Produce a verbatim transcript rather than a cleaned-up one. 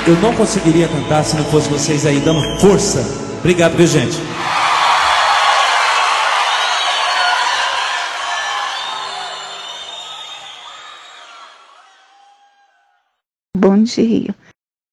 eu não conseguiria cantar se não fosse vocês aí dando força. Obrigado, viu, gente? Bom dia.